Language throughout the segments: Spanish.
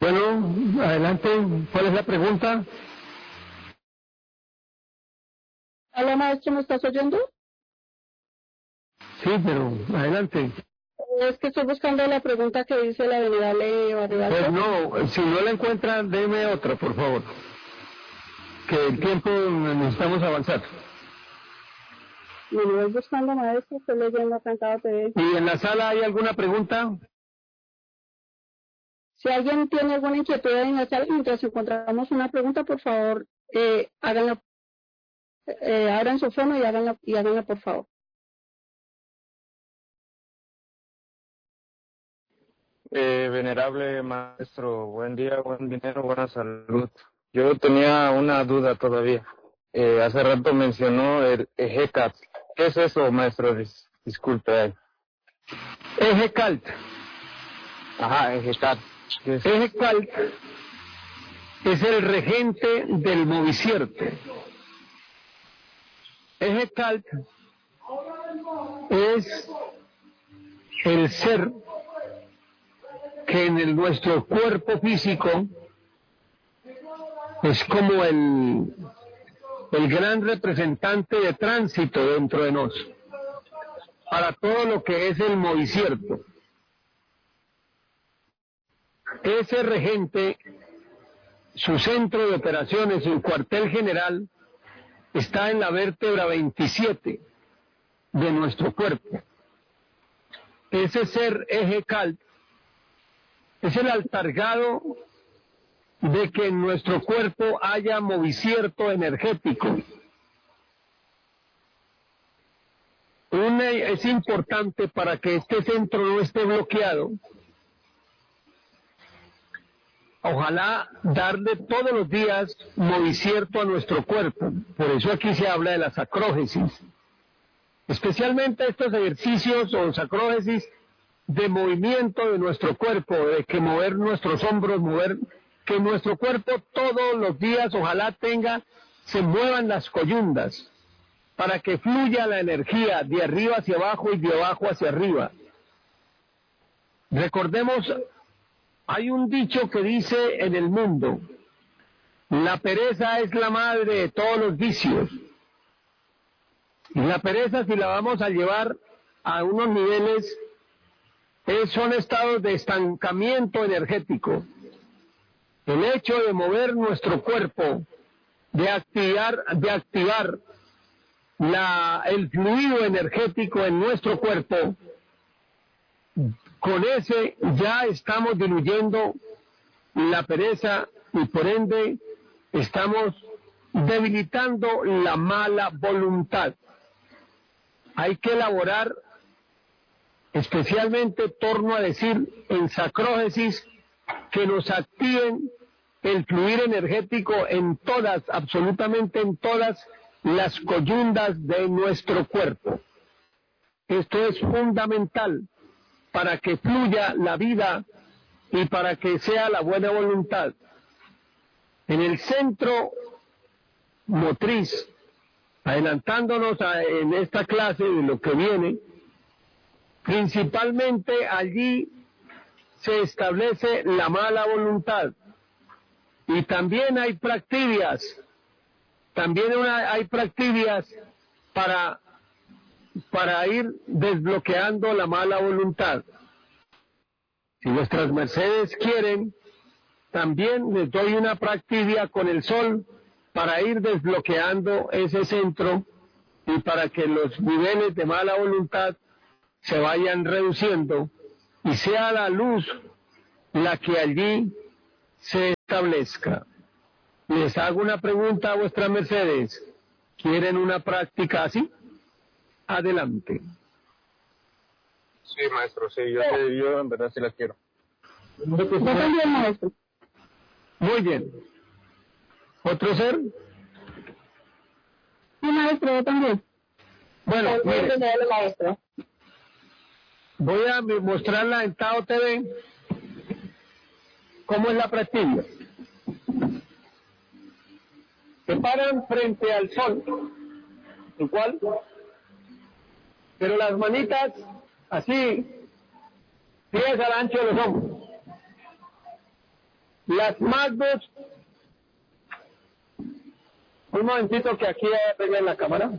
Bueno, adelante, ¿cuál es la pregunta? Hola maestro, ¿me estás oyendo? Sí, pero adelante. Es que estoy buscando la pregunta que dice la venerable Barrigazo. Pues no, si no la encuentra, deme otra, por favor. Que el tiempo necesitamos avanzar. Me lo voy buscando maestro, estoy leyendo acá en Cada TV. ¿Y en la sala hay alguna pregunta? Si alguien tiene alguna inquietud en la sala, mientras encontramos una pregunta, por favor, háganla, abran su fono y háganla por favor. Venerable maestro, buen día, buen dinero, buena salud. Yo tenía una duda todavía. Hace rato mencionó el EGCAT. ¿Qué es eso, maestro? Disculpe. EGCALT. Ajá, EGCAT. EGCALT es el regente del movicierto. EGCALT es el ser que en nuestro cuerpo físico es como el gran representante de tránsito dentro de nosotros para todo lo que es el movicierto. Ese regente, su centro de operaciones, su cuartel general, está en la vértebra 27 de nuestro cuerpo. Ese ser EGCALT es el encargado de que en nuestro cuerpo haya movicierto energético. Es importante para que este centro no esté bloqueado. Ojalá darle todos los días movicierto a nuestro cuerpo. Por eso aquí se habla de la sacrógesis. Especialmente estos ejercicios o sacrógesis de movimiento de nuestro cuerpo, de que mover nuestros hombros, que nuestro cuerpo todos los días ojalá se muevan las coyundas, para que fluya la energía de arriba hacia abajo y de abajo hacia arriba. Recordemos, hay un dicho que dice en el mundo, la pereza es la madre de todos los vicios. Y la pereza, si la vamos a llevar a unos niveles, son estados de estancamiento energético. El hecho de mover nuestro cuerpo, de activar el fluido energético en nuestro cuerpo, con ese ya estamos diluyendo la pereza y por ende estamos debilitando la mala voluntad. Hay que elaborar especialmente torno a decir en sacrógesis que nos activen el fluir energético en todas, absolutamente en todas las coyundas de nuestro cuerpo. Esto es fundamental para que fluya la vida y para que sea la buena voluntad. En el centro motriz, adelantándonos en esta clase de lo que viene, principalmente allí se establece la mala voluntad. Y también hay practivias, hay practivias para ir desbloqueando la mala voluntad. Si vuestras mercedes quieren, también les doy una practivia con el sol para ir desbloqueando ese centro y para que los niveles de mala voluntad se vayan reduciendo y sea la luz la que allí se establezca. Les hago una pregunta a vuestras mercedes. ¿Quieren una práctica así? Adelante. Sí, maestro, sí, yo en verdad sí la quiero. Yo también, maestro. Muy bien. ¿Otro ser? Sí, maestro, yo también. Bueno, mire, maestro. voy a mostrarla en Tao TV. ¿Cómo es la práctica? Se paran frente al sol, igual, pero las manitas así, pies al ancho de los hombros. Las magdos, un momentito que aquí pegué en la cámara.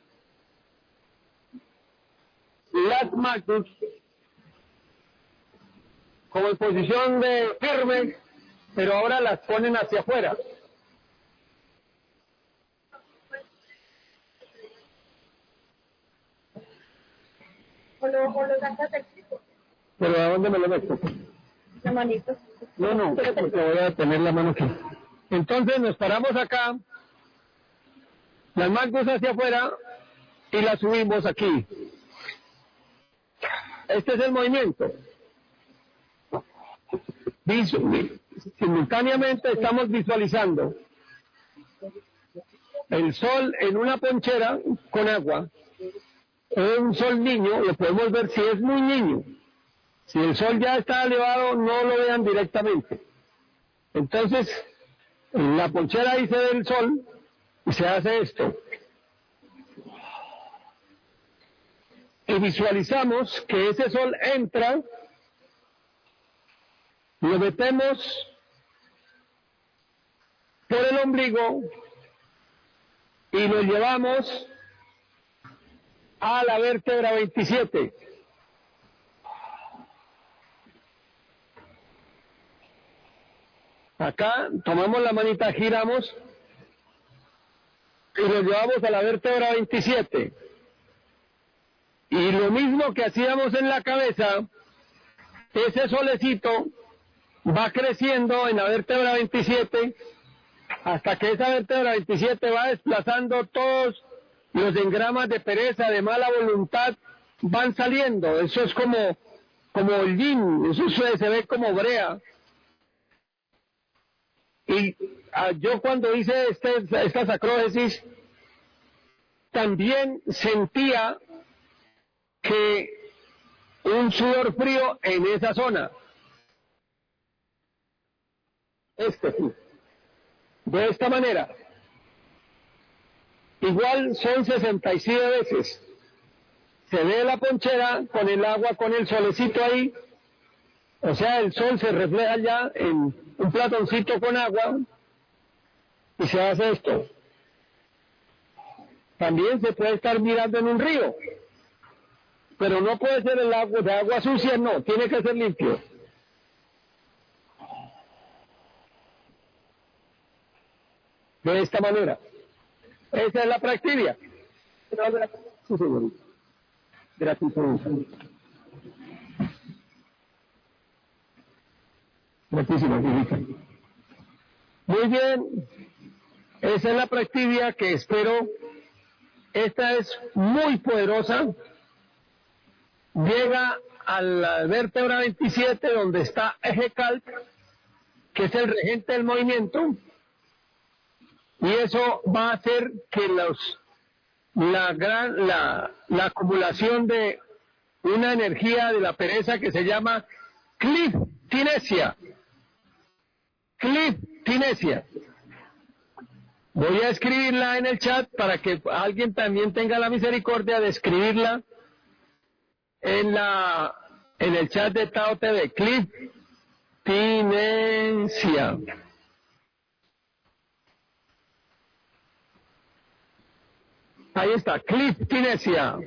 Las magdos, como en posición de firme, pero ahora las ponen hacia afuera. O lo sacas del piso. ¿Pero a dónde me lo meto? La manito. No, porque voy a tener la mano aquí. Entonces nos paramos acá, las magdos hacia afuera y las subimos aquí. Este es el movimiento. Simultáneamente estamos visualizando el sol en una ponchera con agua, un sol niño, lo podemos ver si es muy niño. Si el sol ya está elevado, no lo vean directamente. Entonces, en la ponchera ahí se ve el sol y se hace esto. Y visualizamos que ese sol entra, lo metemos por el ombligo y lo llevamos a la vértebra 27. Acá tomamos la manita, giramos y lo llevamos a la vértebra 27. Y lo mismo que hacíamos en la cabeza, ese solecito va creciendo en la vértebra 27 hasta que esa vértebra 27 va desplazando todos los engramas de pereza, de mala voluntad, van saliendo. Eso es como el yin, eso se ve como brea. Y yo cuando hice esta sacrógesis, también sentía que un sudor frío en esa zona. De esta manera. Igual son 67 veces. Se ve la ponchera con el agua, con el solecito ahí. O sea, el sol se refleja ya en un platoncito con agua y se hace esto. También se puede estar mirando en un río, pero no puede ser el agua de agua sucia, no, tiene que ser limpio. De esta manera. Esa es la practicia. Sí, señorita. Gracias, señorita. Gratísimas, señorita. Muy bien. Esa es la practicia que espero. Esta es muy poderosa. Llega a la vértebra 27 donde está Ejecalp, que es el regente del movimiento. Y eso va a hacer que la acumulación de una energía de la pereza que se llama cliftinesia. Cliftinesia. Voy a escribirla en el chat para que alguien también tenga la misericordia de escribirla en el chat de Tao TV. Cliftinesia. Ahí está, cliftinesia.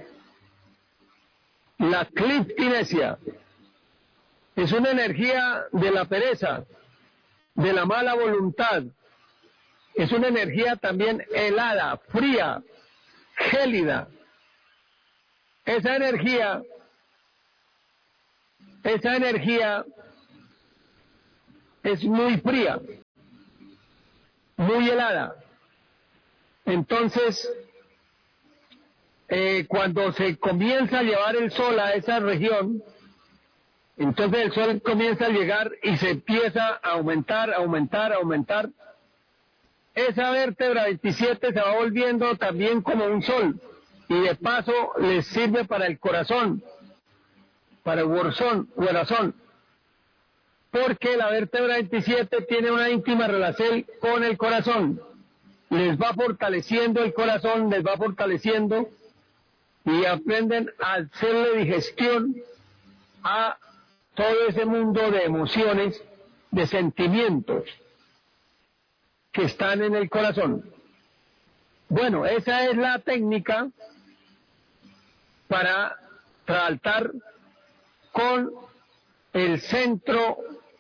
La cliftinesia es una energía de la pereza, de la mala voluntad. Es una energía también helada, fría, gélida. Esa energía es muy fría, muy helada. Entonces, cuando se comienza a llevar el sol a esa región, entonces el sol comienza a llegar y se empieza a aumentar. Esa vértebra 27 se va volviendo también como un sol y de paso les sirve para el corazón, para el corazón, porque la vértebra 27 tiene una íntima relación con el corazón. Les va fortaleciendo el corazón, les va fortaleciendo y aprenden a hacerle digestión a todo ese mundo de emociones de sentimientos que están en el corazón. Bueno, esa es la técnica para tratar con el centro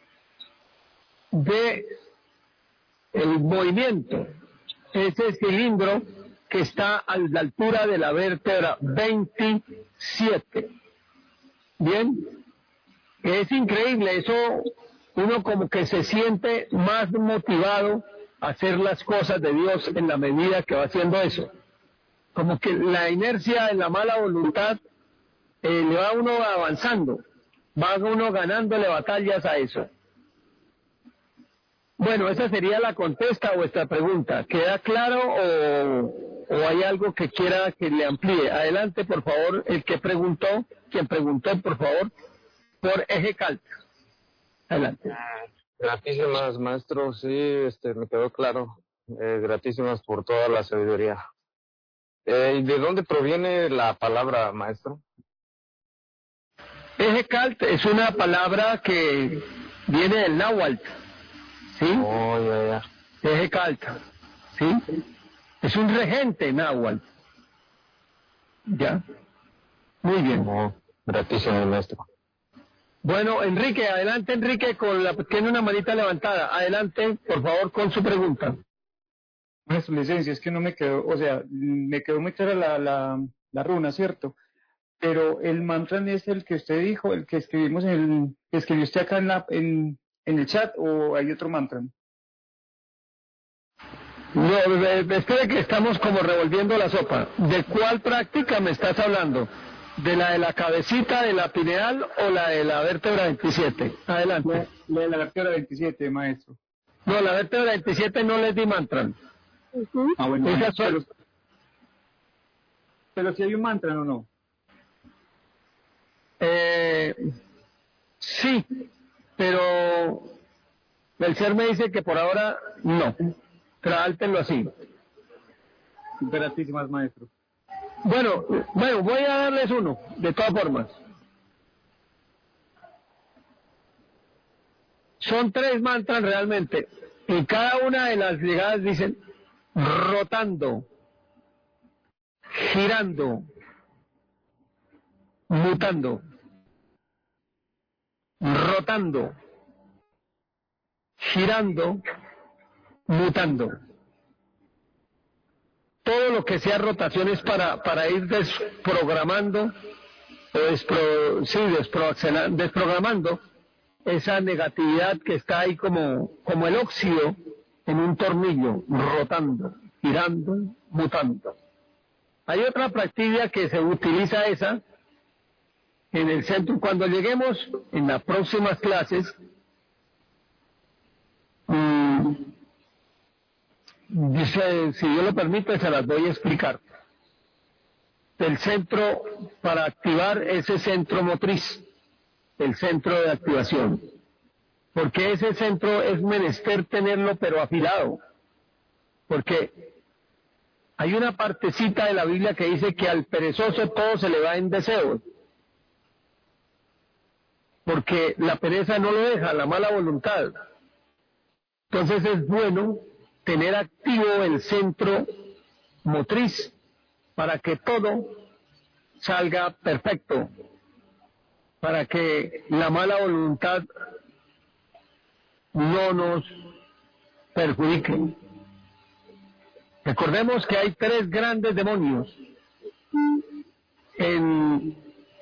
de el movimiento, ese cilindro que está a la altura de la vértebra 27. Bien, es increíble, eso uno como que se siente más motivado a hacer las cosas de Dios en la medida que va haciendo eso. Como que la inercia de la mala voluntad le va uno avanzando, va uno ganándole batallas a eso. Bueno, esa sería la contesta a vuestra pregunta. ¿Queda claro o hay algo que quiera que le amplíe? Adelante, por favor, quien preguntó, por favor, por eje calta. Adelante. Gratísimas, maestro, sí, me quedó claro. Gratísimas por toda la sabiduría. ¿Y de dónde proviene la palabra, maestro? Eje calta es una palabra que viene del náhuatl. ¿Sí? Oh, ya. Eje calta, ¿sí? Es un regente náhuatl. ¿Ya? Muy bien. Oh, gratísimo, maestro. Bueno, Enrique, adelante, Enrique, tiene una manita levantada. Adelante, por favor, con su pregunta. Maestro, licencia, es que no me quedó, o sea, me quedó muy clara la runa, ¿cierto? Pero el mantra es el que usted dijo, el que escribimos que escribió usted acá en el chat, ¿o hay otro mantra? No, espere que estamos como revolviendo la sopa. ¿De cuál práctica me estás hablando? ¿De la cabecita de la pineal o la de la vértebra 27? Adelante. La de la vértebra 27, maestro. No, la vértebra 27 no les di mantra. Ah, bueno. Maestro, pero si hay un mantra o no. Sí, pero el ser me dice que por ahora no. Trátelo así. Gratísimas, maestro. Bueno, voy a darles uno, de todas formas. Son 3 mantras realmente. En cada una de las llegadas dicen rotando, girando, mutando, rotando, girando, mutando. Todo lo que sea rotaciones para ir desprogramando desprogramando esa negatividad que está ahí como el óxido en un tornillo, rotando, girando, mutando. Hay otra práctica que se utiliza esa en el centro. Cuando lleguemos en las próximas clases, dice, si Dios lo permite, se las voy a explicar. El centro para activar ese centro motriz, el centro de activación. Porque ese centro es menester tenerlo pero afilado. Porque hay una partecita de la Biblia que dice que al perezoso todo se le va en deseos. Porque la pereza no lo deja, la mala voluntad. Entonces es bueno tener activo el centro motriz para que todo salga perfecto, para que la mala voluntad no nos perjudique. Recordemos que hay 3 grandes demonios en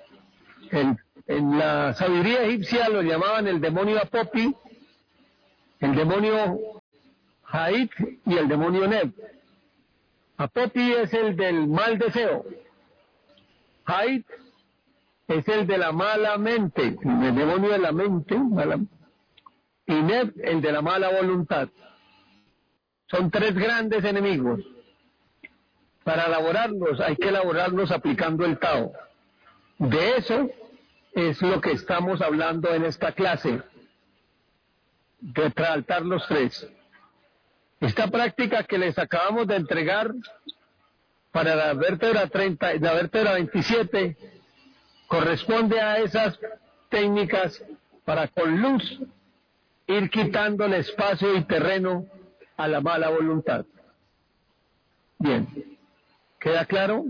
la sabiduría egipcia lo llamaban el demonio Apopi, el demonio Haid y el demonio Neb. Apopi es el del mal deseo. Haid es el de la mala mente, el demonio de la mente, y Neb el de la mala voluntad. Son 3 grandes enemigos. Para elaborarlos hay que elaborarlos aplicando el Tao. De eso es lo que estamos hablando en esta clase, de tratar los 3. Esta práctica que les acabamos de entregar para la vértebra 30, la vértebra 27, corresponde a esas técnicas para con luz ir quitándole espacio y terreno a la mala voluntad. Bien, ¿queda claro?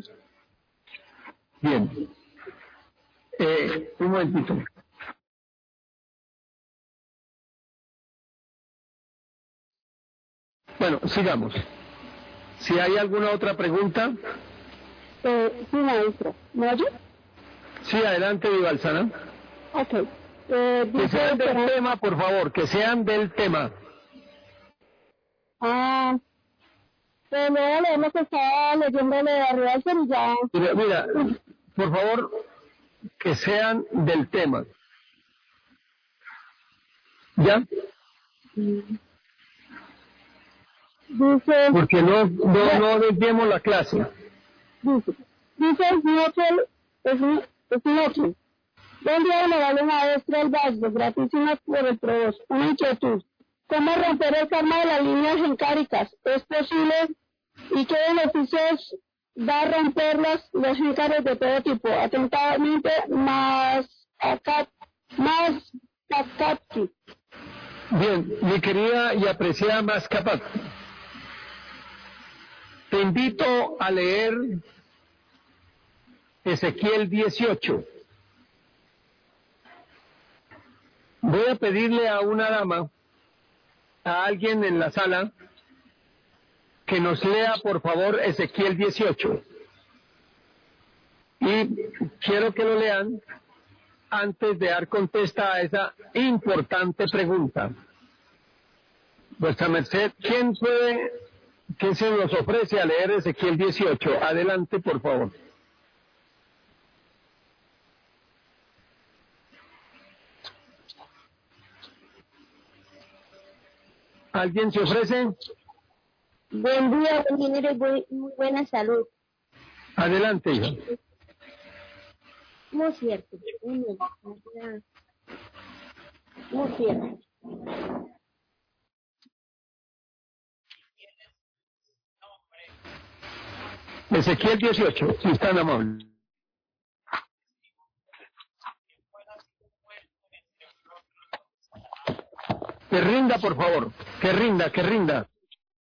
Bien. Un momentito. Bueno, sigamos. Si hay alguna otra pregunta. Sí, maestro. ¿Me oye? Sí, adelante, Vivalsana. Ok. Que sean del tema, por favor, que sean del tema. Pero luego le hemos estado leyéndole de Rialfer y ya. Mira, por favor, que sean del tema. ¿Ya? Dice, Porque no desviemos la clase. dice Snowflake. Buen día, honorable maestro del Vasco, gratísimas por el provecho. Una inquietud. ¿Cómo romper el karma de las líneas gencáricas? ¿Es posible? ¿Y qué beneficios da romperlas los gencares de todo tipo? Atentamente, más Takatki. Bien, mi querida y apreciada Mascapat, te invito a leer Ezequiel 18. Voy a pedirle a una dama, a alguien en la sala, que nos lea por favor Ezequiel 18. Y quiero que lo lean antes de dar contesta a esa importante pregunta. Vuestra merced, ¿quién se nos ofrece a leer Ezequiel 18? Adelante, por favor. ¿Alguien se ofrece? Buen día, buen dinero y muy buena salud. Adelante, hija. Muy cierto. Muy cierto. Ezequiel 18, si es tan amable. Que rinda, por favor. Que rinda, que rinda.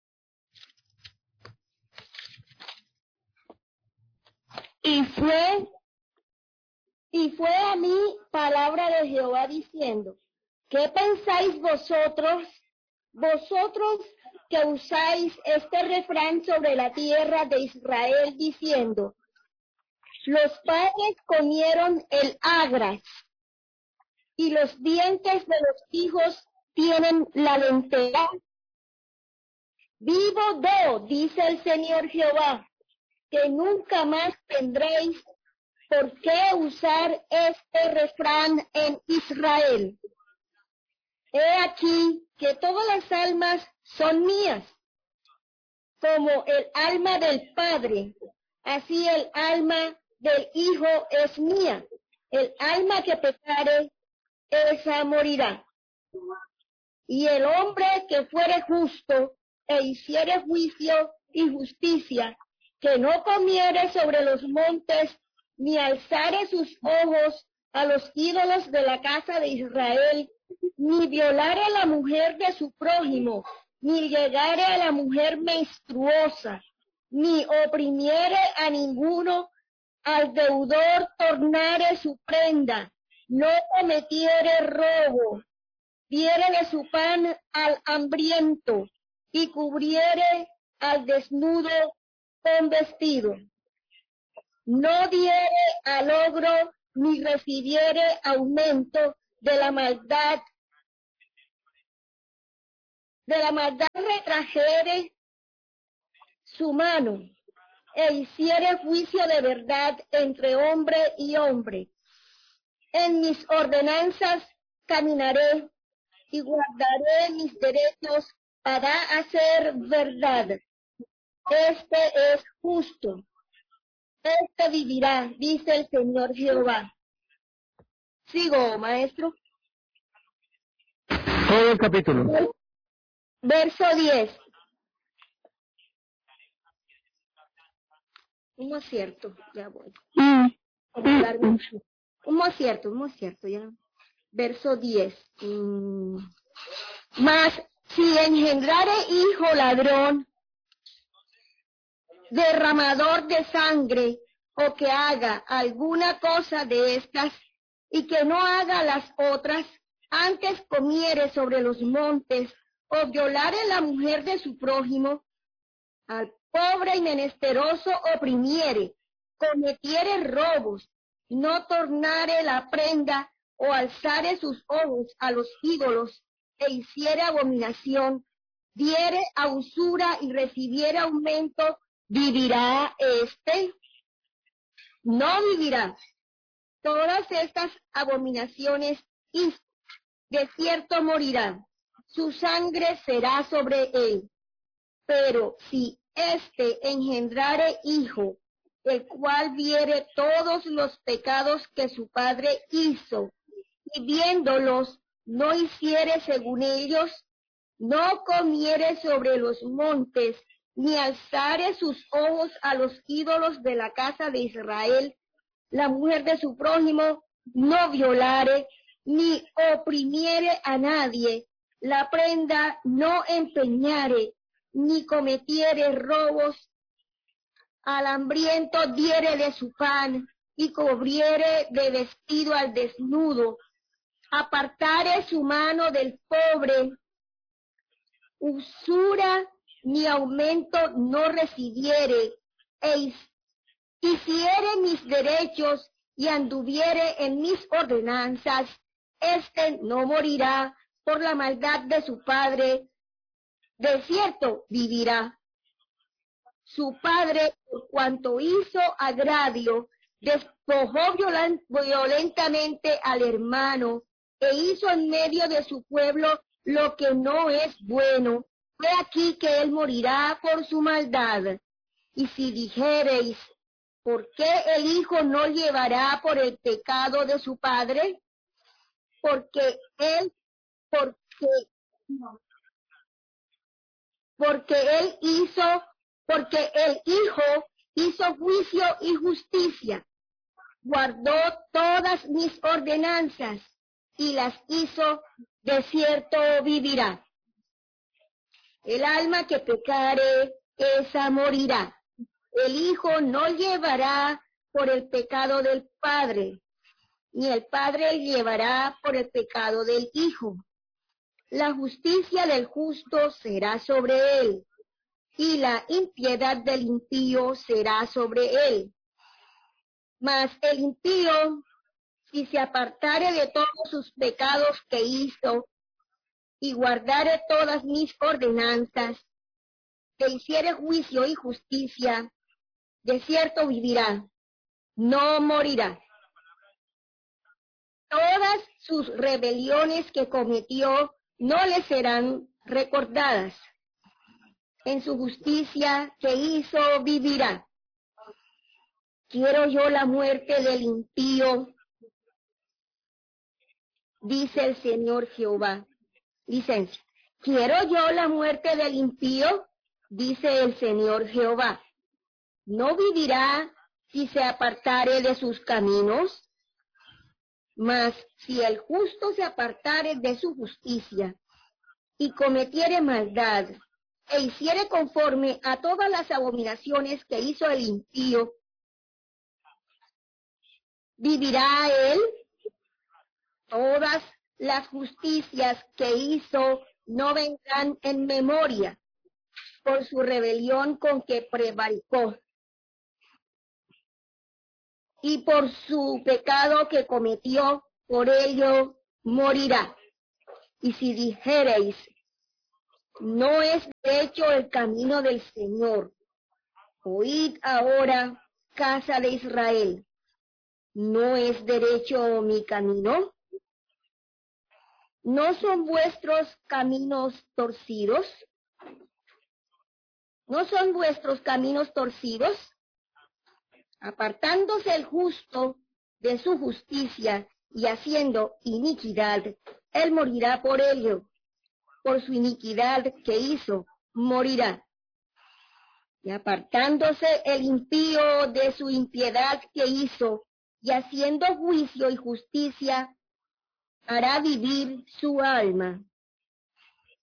Y fue a mí palabra de Jehová diciendo, ¿qué pensáis vosotros que usáis este refrán sobre la tierra de Israel diciendo, los padres comieron el agras y los dientes de los hijos tienen la lenteja? Vivo yo, dice el Señor Jehová, que nunca más tendréis por qué usar este refrán en Israel. He aquí que todas las almas son mías, como el alma del Padre, así el alma del Hijo es mía. El alma que pecare, esa morirá. Y el hombre que fuere justo e hiciere juicio y justicia, que no comiere sobre los montes, ni alzare sus ojos a los ídolos de la casa de Israel, ni violare a la mujer de su prójimo, ni llegare a la mujer menstruosa, ni oprimiere a ninguno, al deudor tornare su prenda, no cometiere robo, diere de su pan al hambriento, y cubriere al desnudo con vestido. No diere al ogro, ni recibiere aumento de la maldad. Retrajere su mano, e hiciere juicio de verdad entre hombre y hombre. En mis ordenanzas caminaré, y guardaré mis derechos para hacer verdad. Este es justo. Este vivirá, dice el Señor Jehová. Sigo, maestro. Todo el capítulo. Verso 10. Muy cierto, ya voy. Muy cierto, ya. Verso 10. Mas si engendrare hijo ladrón, derramador de sangre, o que haga alguna cosa de estas, y que no haga las otras, antes comiere sobre los montes, o violare la mujer de su prójimo, al pobre y menesteroso oprimiere, cometiere robos, no tornare la prenda, o alzare sus ojos a los ídolos, e hiciere abominación, diere a usura y recibiere aumento, ¿vivirá éste? No vivirá. Todas estas abominaciones y de cierto morirá. Su sangre será sobre él. Pero si éste engendrare hijo, el cual viere todos los pecados que su padre hizo, y viéndolos no hiciere según ellos, no comiere sobre los montes, ni alzare sus ojos a los ídolos de la casa de Israel, la mujer de su prójimo no violare, ni oprimiere a nadie, la prenda no empeñare, ni cometiere robos, al hambriento diere de su pan, y cubriere de vestido al desnudo, apartare su mano del pobre, usura ni aumento no recibiere, e hiciere mis derechos y anduviere en mis ordenanzas, éste no morirá por la maldad de su padre, de cierto vivirá. Su padre, por cuanto hizo agravio, despojó violentamente al hermano, e hizo en medio de su pueblo lo que no es bueno. He aquí que él morirá por su maldad. Y si dijereis, ¿por qué el hijo no llevará por el pecado de su padre? Porque él el hijo hizo juicio y justicia, guardó todas mis ordenanzas y las hizo, de cierto vivirá. El alma que pecare, esa morirá. El hijo no llevará por el pecado del padre, ni el padre llevará por el pecado del hijo. La justicia del justo será sobre él, y la impiedad del impío será sobre él. Mas el impío, si se apartare de todos sus pecados que hizo, y guardare todas mis ordenanzas, que hiciere juicio y justicia, de cierto vivirá, no morirá. Todas sus rebeliones que cometió no le serán recordadas. En su justicia que hizo vivirá. Quiero yo la muerte del impío, dice el Señor Jehová. Licencia. Quiero yo la muerte del impío, dice el Señor Jehová. ¿No vivirá si se apartare de sus caminos? Mas si el justo se apartare de su justicia y cometiere maldad, e hiciere conforme a todas las abominaciones que hizo el impío, ¿vivirá él? Todas las justicias que hizo no vendrán en memoria por su rebelión con que prevaricó, y por su pecado que cometió, por ello morirá. Y si dijereis, no es derecho el camino del Señor, oíd ahora, casa de Israel, ¿no es derecho mi camino? ¿No son vuestros caminos torcidos? ¿No son vuestros caminos torcidos? Apartándose el justo de su justicia y haciendo iniquidad, él morirá por ello. Por su iniquidad que hizo, morirá. Y apartándose el impío de su impiedad que hizo, y haciendo juicio y justicia, hará vivir su alma.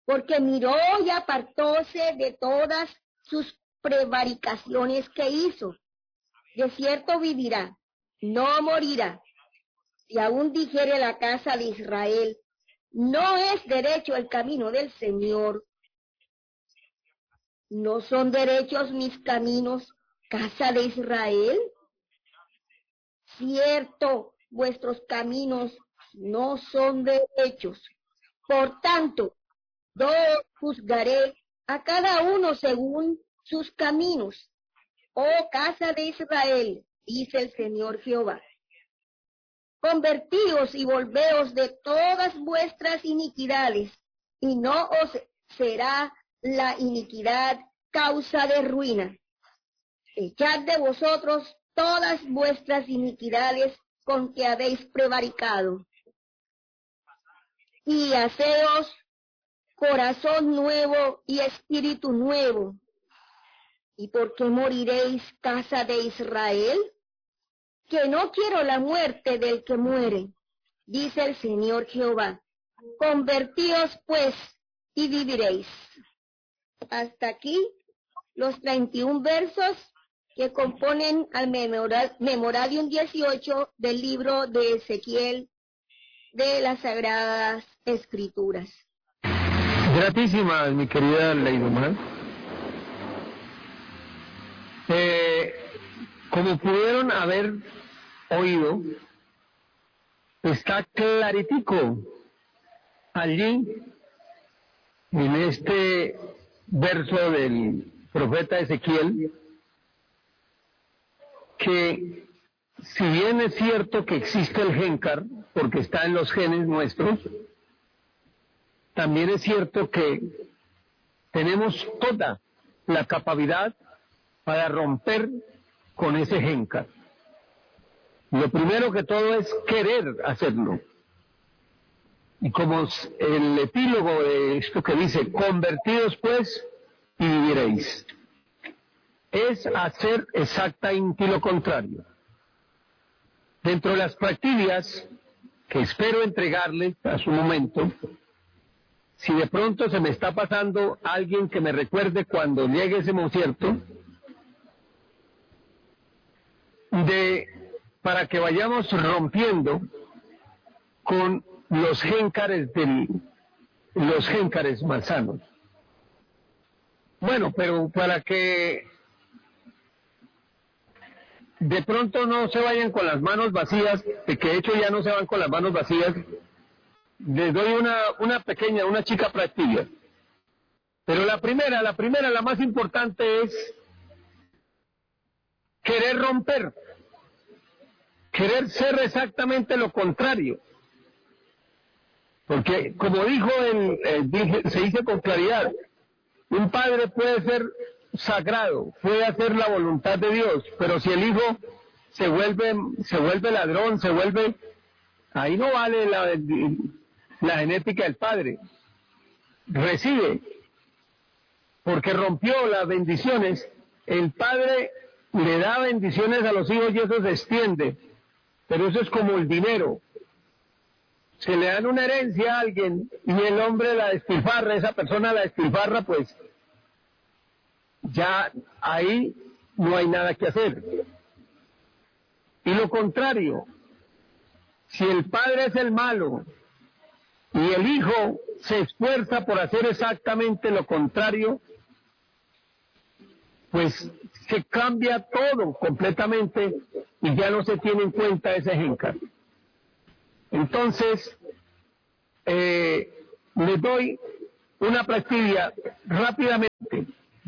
porque miró y apartóse de todas sus prevaricaciones que hizo. De cierto vivirá, no morirá. Si aún dijere la casa de Israel, no es derecho el camino del Señor. ¿No son derechos mis caminos, casa de Israel? Cierto, vuestros caminos no son derechos. Por tanto, yo juzgaré a cada uno según sus caminos. Oh casa de Israel, dice el Señor Jehová. Convertíos y volveos de todas vuestras iniquidades, y no os será la iniquidad causa de ruina. Echad de vosotros todas vuestras iniquidades con que habéis prevaricado, y haceos corazón nuevo y espíritu nuevo. ¿Y por qué moriréis, casa de Israel? Que no quiero la muerte del que muere, dice el Señor Jehová. Convertíos pues y viviréis. Hasta aquí los 31 versos que componen al Memoradium 18 del libro de Ezequiel de las Sagradas Escrituras. Gratísimas, mi querida Leidumar. Como pudieron haber oído, está claritico allí en este verso del profeta Ezequiel que si bien es cierto que existe el Gencar, porque está en los genes nuestros, también es cierto que tenemos toda la capacidad para romper con ese Gencar. Lo primero que todo es querer hacerlo. Y como el epílogo de esto que dice, convertidos pues y viviréis, es hacer exactamente lo contrario. Dentro de las practicidades que espero entregarles a su momento, si de pronto se me está pasando alguien que me recuerde cuando llegue ese concierto, para que vayamos rompiendo con los géncares malsanos. Bueno, pero para que de pronto no se vayan con las manos vacías, que de hecho ya no se van con las manos vacías, les doy una chica práctica. Pero la primera, la más importante es querer romper, querer ser exactamente lo contrario. Porque como dijo se dice con claridad, un padre puede ser sagrado, puede hacer la voluntad de Dios, pero si el hijo se vuelve ladrón, ahí no vale la genética del padre. Recibe, porque rompió las bendiciones. El padre le da bendiciones a los hijos y eso se extiende, pero eso es como el dinero. Se le dan una herencia a alguien y el hombre la despilfarra, esa persona la despilfarra, pues ya ahí no hay nada que hacer. Y lo contrario, si el padre es el malo y el hijo se esfuerza por hacer exactamente lo contrario, pues se cambia todo completamente y ya no se tiene en cuenta ese gencar. Entonces, les doy una práctica rápidamente.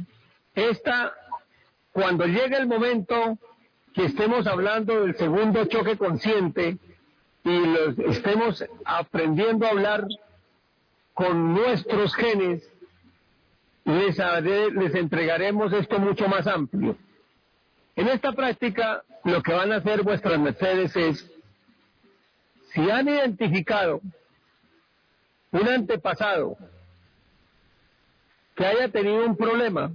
Cuando llegue el momento que estemos hablando del segundo choque consciente y estemos aprendiendo a hablar con nuestros genes, les entregaremos esto mucho más amplio. En esta práctica, lo que van a hacer vuestras mercedes es, si han identificado un antepasado que haya tenido un problema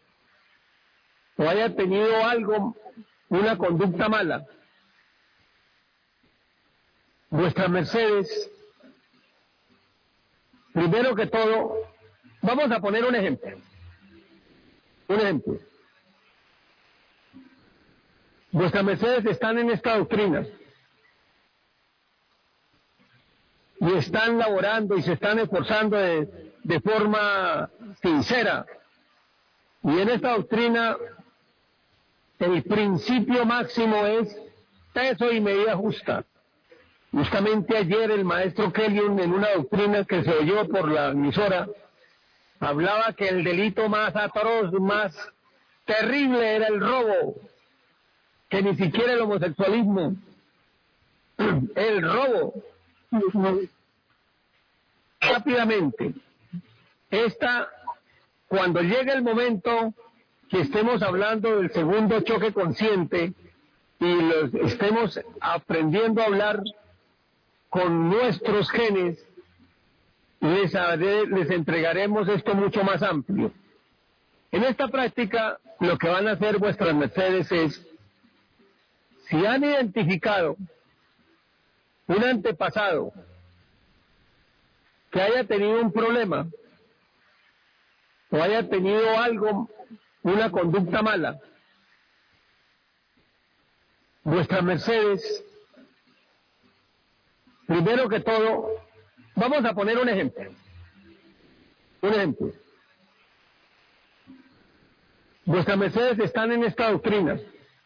o haya tenido algo, una conducta mala, vuestras mercedes, primero que todo, Vamos a poner un ejemplo. Un ejemplo. Vuestras mercedes están en esta doctrina y están laborando y se están esforzando de forma sincera. Y en esta doctrina el principio máximo es peso y medida justa. Justamente ayer el maestro Kellyon, en una doctrina que se oyó por la emisora, hablaba que el delito más atroz, más terrible era el robo, que ni siquiera el homosexualismo, el robo. Rápidamente, cuando llegue el momento que estemos hablando del segundo choque consciente y estemos aprendiendo a hablar con nuestros genes, les entregaremos esto mucho más amplio. En esta práctica, lo que van a hacer vuestras mercedes es, si han identificado un antepasado que haya tenido un problema o haya tenido algo, una conducta mala, vuestras mercedes, primero que todo, vamos a poner un ejemplo. Un ejemplo. Vuestras mercedes están en esta doctrina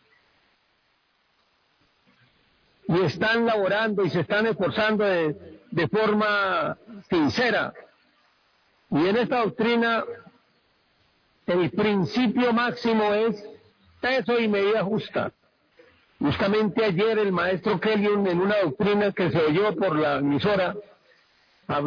y están laborando y se están esforzando de forma sincera. Y en esta doctrina el principio máximo es peso y medida justa. Justamente ayer el maestro Kellyon, en una doctrina que se oyó por la emisora,